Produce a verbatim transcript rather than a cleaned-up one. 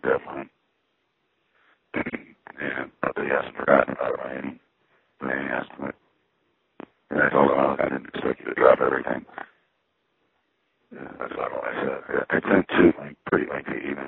deadline. And but he hasn't forgotten about it by any, by any estimate. And I told him, oh, I didn't expect you to drop everything. Yeah, that's about all I said. I sent two like, pretty lengthy emails.